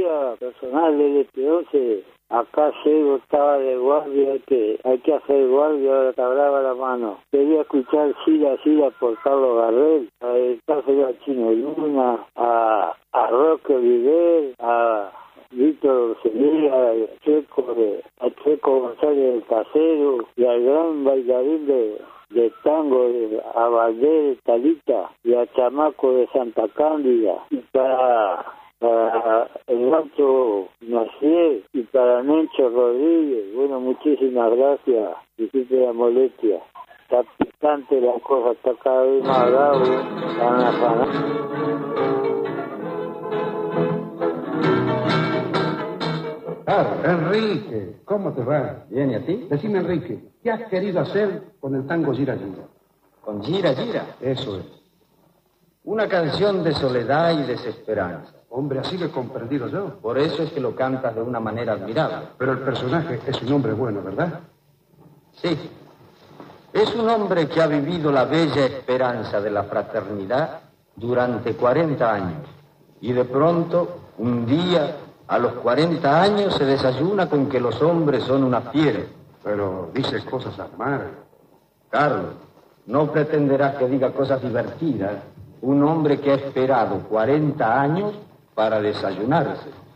día, personal del F11, acá llego, estaba de guardia, hay que hacer guardia, ahora te hablaba la mano. Quería escuchar Sila por Carlos Gardel, a dedicárselo a Chino Luna, a Roque Viver, a Víctor Orselía, a Checo González del Casero y al gran bailarín de tango, a Valdés de Talita y a Chamaco de Santa Cándida, y para el Nacho Maciel y para Nencho Rodríguez. Bueno, muchísimas gracias, disculpe la molestia. Está picante la cosa, está cada vez más bravo, van a Claro, Enrique, ¿cómo te va? Bien, ¿y a ti? Decime, Enrique, ¿qué has querido hacer con el tango Gira Gira? ¿Con Gira Gira? Eso es. Una canción de soledad y desesperanza. Hombre, así lo he comprendido yo. Por eso es que lo cantas de una manera admirable. Pero el personaje es un hombre bueno, ¿verdad? Sí. Es un hombre que ha vivido la bella esperanza de la fraternidad durante 40 años. Y de pronto, un día, a los 40 años, se desayuna con que los hombres son una fiera. Pero dice cosas amargas. Carlos, no pretenderás que diga cosas divertidas. Un hombre que ha esperado 40 años para desayunarse.